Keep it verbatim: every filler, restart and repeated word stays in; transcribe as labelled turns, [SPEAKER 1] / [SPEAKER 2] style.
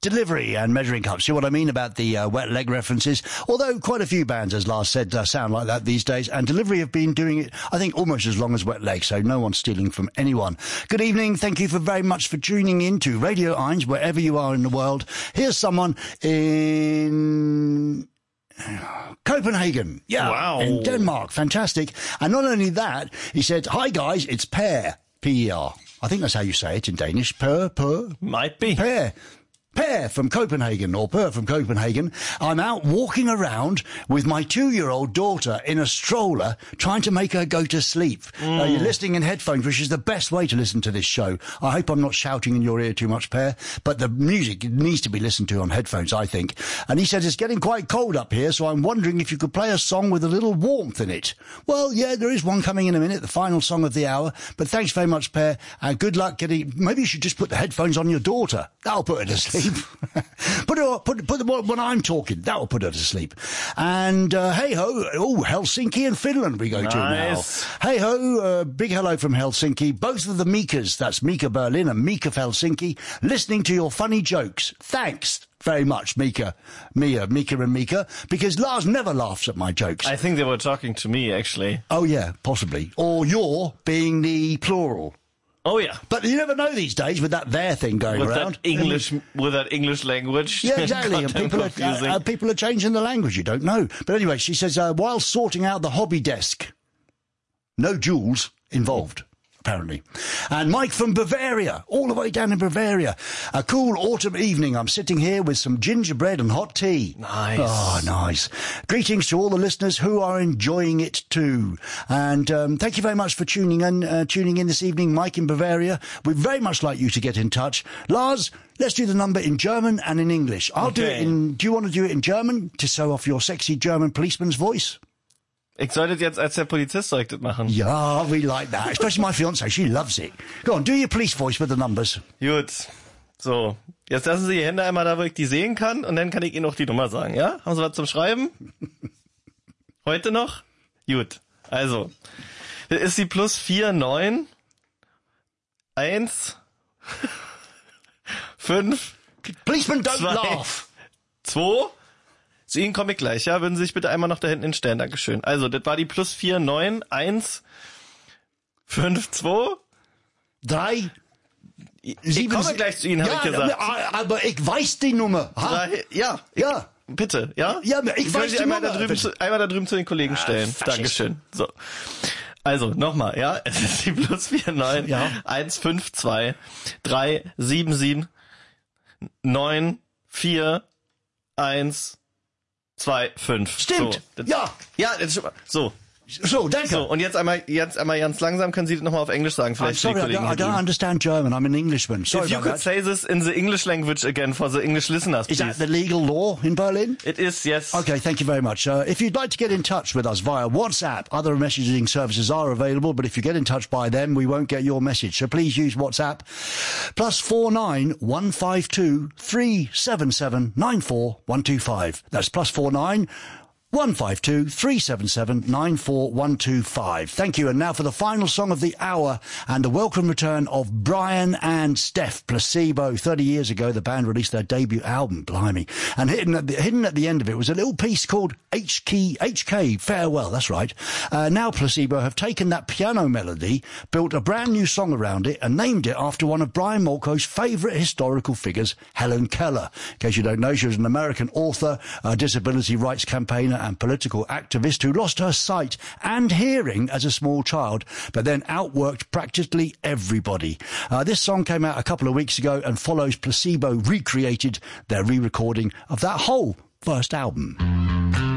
[SPEAKER 1] Delivery and Measuring Cups. See what I mean about the uh, wet leg references? Although quite a few bands, as Lars said, uh, sound like that these days. And Delivery have been doing it, I think, almost as long as Wet Leg, so no one's stealing from anyone. Good evening. Thank you for very much for tuning in to Radio Eins, wherever you are in the world. Here's someone in Copenhagen. Yeah.
[SPEAKER 2] Wow.
[SPEAKER 1] In Denmark. Fantastic. And not only that, he said, hi guys, it's Per. P E R. I think that's how you say it in Danish. Per, per.
[SPEAKER 2] Might be.
[SPEAKER 1] Per. Per from Copenhagen, or Per from Copenhagen. I'm out walking around with my two-year-old daughter in a stroller, trying to make her go to sleep. Mm. Uh, you're listening in headphones, which is the best way to listen to this show. I hope I'm not shouting in your ear too much, Per, but the music needs to be listened to on headphones, I think. And he says it's getting quite cold up here, so I'm wondering if you could play a song with a little warmth in it. Well, yeah, there is one coming in a minute, the final song of the hour, but thanks very much, Per, and good luck getting... Maybe you should just put the headphones on your daughter. That'll put her to sleep. put her, put, put the, when I'm talking, that will put her to sleep. And uh, hey ho, oh Helsinki and Finland we go
[SPEAKER 2] nice.
[SPEAKER 1] to now. Hey ho, uh, big hello from Helsinki. Both of the Mikas, that's Mika Berlin and Mika Helsinki, listening to your funny jokes. Thanks very much, Mika, Mia, Mika and Mika, because Lars never laughs at my jokes.
[SPEAKER 2] I think they were talking to me actually.
[SPEAKER 1] Oh yeah, possibly, or you're being the plural.
[SPEAKER 2] Oh yeah,
[SPEAKER 1] but you never know these days with that there thing going
[SPEAKER 2] with
[SPEAKER 1] around.
[SPEAKER 2] That English, with that English language.
[SPEAKER 1] Yeah, exactly. And people are, uh, uh, people are changing the language. You don't know. But anyway, she says uh, while sorting out the hobby desk, no jewels involved. Apparently. And Mike from Bavaria, all the way down in Bavaria. A cool autumn evening. I'm sitting here with some gingerbread and hot tea.
[SPEAKER 2] Nice.
[SPEAKER 1] Oh, nice. Greetings to all the listeners who are enjoying it too. And um, thank you very much for tuning in, uh, tuning in this evening, Mike in Bavaria. We'd very much like you to get in touch. Lars, let's do the number in German and in English. I'll okay. do it in... Do you want to do it in German to show off your sexy German policeman's voice?
[SPEAKER 2] Ich sollte jetzt als der Polizist soll ich das machen.
[SPEAKER 1] Ja, we like that. Especially my fiancée, she loves it. Go on, do your police voice with the numbers.
[SPEAKER 2] Gut. So, jetzt lassen Sie die Hände einmal da, wo ich die sehen kann, und dann kann ich Ihnen auch die Nummer sagen, ja? Haben Sie was zum Schreiben? Heute noch? Gut. Also, das ist die plus vier neun eins fünf
[SPEAKER 1] Policeman don't laugh.
[SPEAKER 2] zwei Zu Ihnen komme ich gleich, ja? Würden Sie sich bitte einmal noch da hinten hinstellen, Dankeschön. Also, das war die plus vier neun eins fünf zwei
[SPEAKER 1] drei
[SPEAKER 2] Ich komme gleich zu Ihnen, habe
[SPEAKER 1] ja,
[SPEAKER 2] ich gesagt.
[SPEAKER 1] Aber ich weiß die Nummer.
[SPEAKER 2] Drei, ja.
[SPEAKER 1] Ja.
[SPEAKER 2] Bitte, ja?
[SPEAKER 1] Ja, ich
[SPEAKER 2] ich
[SPEAKER 1] weiß die
[SPEAKER 2] einmal
[SPEAKER 1] Nummer.
[SPEAKER 2] Da drüben zu, einmal da drüben zu den Kollegen stellen. Ah, Dankeschön. So. Also, nochmal, ja? Es ist die plus vier neun eins fünf zwei drei sieben sieben neun vier eins zwei fünf.
[SPEAKER 1] Stimmt.
[SPEAKER 2] So, das,
[SPEAKER 1] ja.
[SPEAKER 2] Ja, das, so.
[SPEAKER 1] So, danke.
[SPEAKER 2] So, und jetzt einmal, jetzt einmal ganz langsam, können Sie das nochmal auf Englisch sagen, vielleicht.
[SPEAKER 1] I'm sorry, I don't, I don't understand German. I'm an Englishman. Sorry
[SPEAKER 2] If you
[SPEAKER 1] about
[SPEAKER 2] could
[SPEAKER 1] that.
[SPEAKER 2] say this in the English language again for the English listeners,
[SPEAKER 1] Is
[SPEAKER 2] please.
[SPEAKER 1] that the legal law in Berlin?
[SPEAKER 2] It is, yes.
[SPEAKER 1] Okay, thank you very much. Uh, if you'd like to get in touch with us via WhatsApp, other messaging services are available, but if you get in touch by them, we won't get your message. So please use WhatsApp. Plus four nine one five two three seven seven nine four one two five. That's plus four nine one five two three seven seven nine four one two five. Thank you. And now for the final song of the hour and the welcome return of Brian and Steph, Placebo. Thirty years ago, the band released their debut album, blimey. And hidden at the, hidden at the end of it was a little piece called H K, H K Farewell. That's right. Uh, now Placebo have taken that piano melody, built a brand new song around it, and named it after one of Brian Molko's favourite historical figures, Helen Keller. In case you don't know, she was an American author, a disability rights campaigner, and political activist who lost her sight and hearing as a small child, but then outworked practically everybody. Uh, this song came out a couple of weeks ago and follows Placebo recreated their re-recording of that whole first album.